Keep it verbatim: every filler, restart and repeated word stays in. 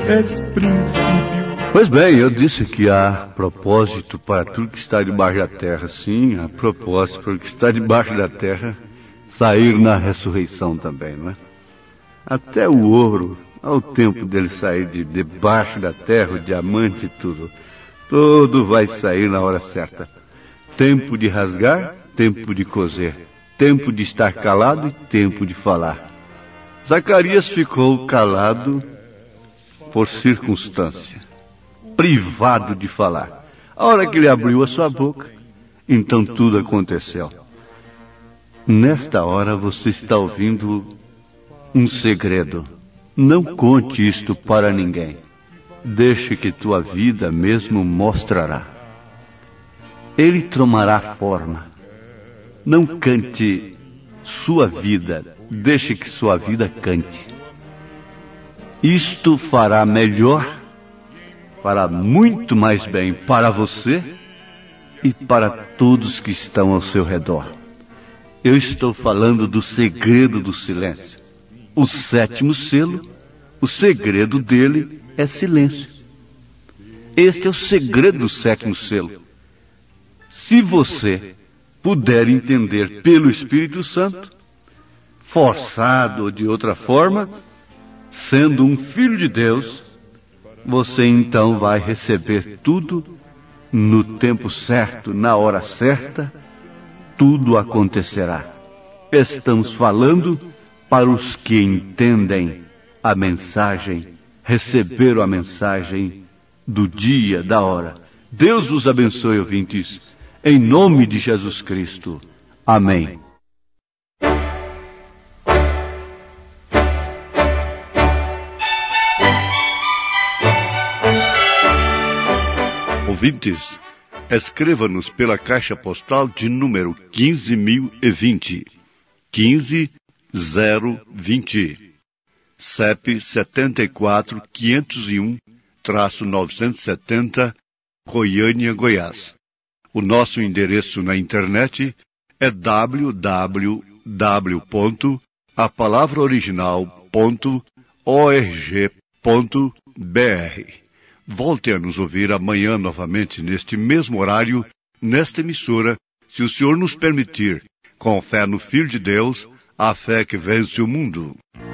és princípio. Pois bem, eu disse que há propósito para tudo que está debaixo da terra. Sim, há propósito para o que está debaixo da terra sair na ressurreição também, não é? Até o ouro, ao tempo dele sair de debaixo da terra, o diamante e tudo, tudo vai sair na hora certa. Tempo de rasgar, tempo de coser, tempo de estar calado e tempo de falar. Zacarias ficou calado por circunstância, privado de falar. A hora que ele abriu a sua boca, então tudo aconteceu. Nesta hora você está ouvindo um segredo. Não conte isto para ninguém. Deixe que tua vida mesmo mostrará. Ele tomará forma. Não cante sua vida, deixe que sua vida cante. Isto fará melhor, fará muito mais bem para você e para todos que estão ao seu redor. Eu estou falando do segredo do silêncio. O sétimo selo, o segredo dele é silêncio. Este é o segredo do sétimo selo. Se você puder entender pelo Espírito Santo, forçado ou de outra forma, sendo um filho de Deus, você então vai receber tudo no tempo certo, na hora certa, tudo acontecerá. Estamos falando para os que entendem a mensagem, receberam a mensagem do dia, da hora. Deus os abençoe, ouvintes, em nome de Jesus Cristo. Amém. Ouvintes, escreva-nos pela caixa postal de número quinze mil e vinte, quinze zero vinte, C E P setenta e quatro, quinhentos e um, novecentos e setenta, Goiânia, Goiás. O nosso endereço na internet é w w w ponto a palavra original ponto org ponto b r. Volte a nos ouvir amanhã novamente neste mesmo horário, nesta emissora, se o Senhor nos permitir, com fé no Filho de Deus, a fé que vence o mundo.